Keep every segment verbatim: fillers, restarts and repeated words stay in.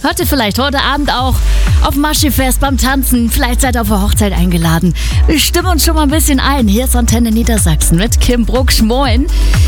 Hört ihr vielleicht heute Abend auch auf Maschifest beim Tanzen. Vielleicht seid ihr auf eine Hochzeit eingeladen. Wir stimmen uns schon mal ein bisschen ein. Hier ist Antenne Niedersachsen mit Kim Brucksch. Moin.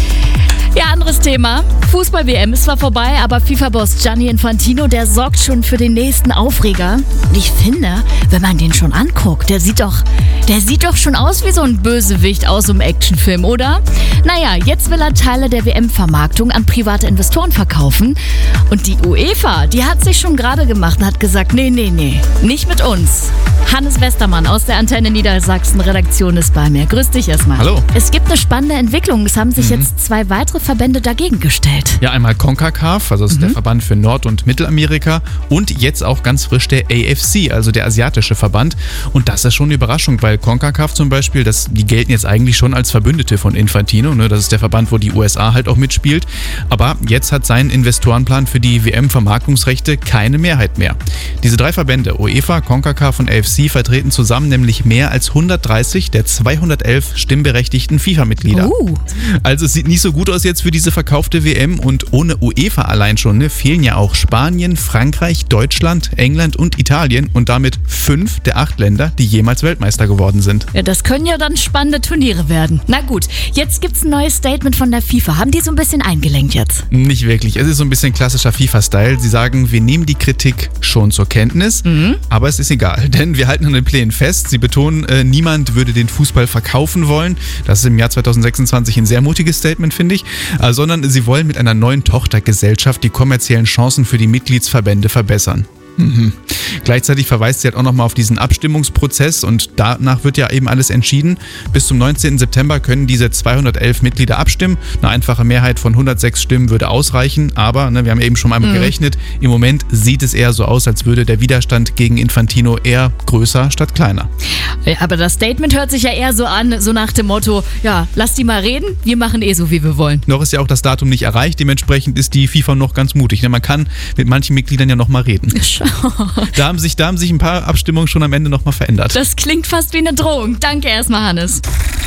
Ja, anderes Thema. Fußball-W M ist zwar vorbei, aber FIFA-Boss Gianni Infantino, der sorgt schon für den nächsten Aufreger. Und ich finde, wenn man den schon anguckt, der sieht doch, der sieht doch schon aus wie so ein Bösewicht aus einem Actionfilm, oder? Naja, jetzt will er Teile der W M-Vermarktung an private Investoren verkaufen. Und die UEFA, die hat sich schon gerade gemacht und hat gesagt, nee, nee, nee, nicht mit uns. Hannes Westermann aus der Antenne Niedersachsen-Redaktion ist bei mir. Grüß dich erstmal. Hallo. Es gibt eine spannende Entwicklung. Es haben sich mhm. jetzt zwei weitere Verbände dagegen gestellt. Ja, einmal CONCACAF, also das ist mhm. der Verband für Nord- und Mittelamerika, und jetzt auch ganz frisch der A F C, also der asiatische Verband. Und das ist schon eine Überraschung, weil CONCACAF zum Beispiel, das, die gelten jetzt eigentlich schon als Verbündete von Infantino. Ne? Das ist der Verband, wo die U S A halt auch mitspielt. Aber jetzt hat sein Investorenplan für die W M-Vermarktungsrechte keine Mehrheit mehr. Diese drei Verbände, UEFA, CONCACAF und A F C, vertreten zusammen nämlich mehr als hundertdreißig der zweihundertelf stimmberechtigten FIFA-Mitglieder. Uh. Also es sieht nicht so gut aus jetzt für diese verkaufte W M, und ohne UEFA allein schon ne, fehlen ja auch Spanien, Frankreich, Deutschland, England und Italien und damit fünf der acht Länder, die jemals Weltmeister geworden sind. Ja, das können ja dann spannende Turniere werden. Na gut, jetzt gibt's ein neues Statement von der FIFA. Haben die so ein bisschen eingelenkt jetzt? Nicht wirklich. Es ist so ein bisschen klassischer FIFA-Style. Sie sagen, wir nehmen die Kritik schon zur Kenntnis, mhm. aber es ist egal, denn wir halten an den Plänen fest. Sie betonen, äh, niemand würde den Fußball verkaufen wollen. Das ist im Jahr zweitausendsechsundzwanzig ein sehr mutiges Statement, finde ich. Äh, sondern sie wollen mit einer neuen Tochtergesellschaft die kommerziellen Chancen für die Mitgliedsverbände verbessern. Mhm. Gleichzeitig verweist sie halt auch nochmal auf diesen Abstimmungsprozess, und danach wird ja eben alles entschieden. Bis zum neunzehnten September können diese zweihundertelf Mitglieder abstimmen. Eine einfache Mehrheit von hundertsechs Stimmen würde ausreichen, aber ne, wir haben eben schon einmal mhm. gerechnet, im Moment sieht es eher so aus, als würde der Widerstand gegen Infantino eher größer statt kleiner. Ja, aber das Statement hört sich ja eher so an, so nach dem Motto, ja, lass die mal reden, wir machen eh so, wie wir wollen. Noch ist ja auch das Datum nicht erreicht, dementsprechend ist die FIFA noch ganz mutig. Ne? Man kann mit manchen Mitgliedern ja noch mal reden. Da haben, sich, da haben sich ein paar Abstimmungen schon am Ende nochmal verändert. Das klingt fast wie eine Drohung. Danke erstmal, Hannes.